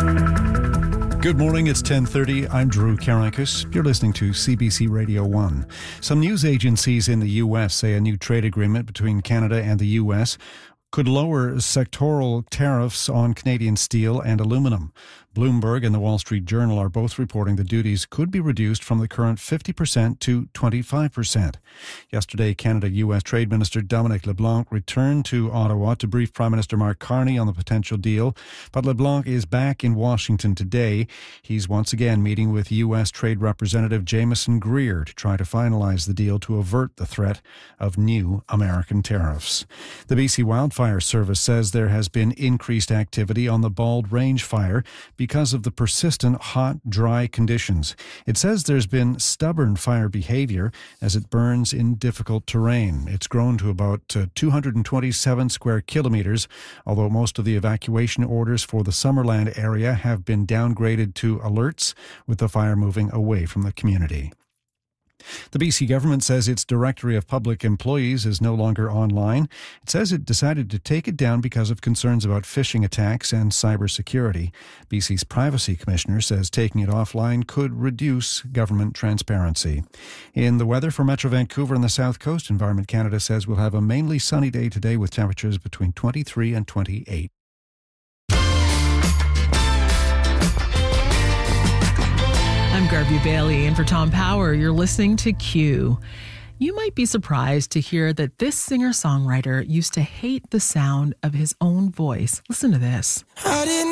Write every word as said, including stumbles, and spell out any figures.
Good morning, it's ten thirty. I'm Drew Karakis. You're listening to C B C Radio one. Some news agencies in the U S say a new trade agreement between Canada and the U S could lower sectoral tariffs on Canadian steel and aluminum. Bloomberg and the Wall Street Journal are both reporting the duties could be reduced from the current fifty percent to twenty-five percent. Yesterday, Canada-U S Trade Minister Dominic LeBlanc returned to Ottawa to brief Prime Minister Mark Carney on the potential deal, but LeBlanc is back in Washington today. He's once again meeting with U S Trade Representative Jameson Greer to try to finalize the deal to avert the threat of new American tariffs. The B C Wildfire Service says there has been increased activity on the Bald Range fire because of the persistent hot, dry conditions. It says there's been stubborn fire behavior as it burns in difficult terrain. It's grown to about uh, two hundred twenty-seven square kilometers, although most of the evacuation orders for the Summerland area have been downgraded to alerts, with the fire moving away from the community. The B C government says its directory of public employees is no longer online. It says it decided to take it down because of concerns about phishing attacks and cybersecurity. B C's privacy commissioner says taking it offline could reduce government transparency. In the weather for Metro Vancouver and the South Coast, Environment Canada says we'll have a mainly sunny day today with temperatures between twenty-three and twenty-eight. I'm Garvey Bailey, and for Tom Power, you're listening to Q. You might be surprised to hear that this singer-songwriter used to hate the sound of his own voice. Listen to this. I didn't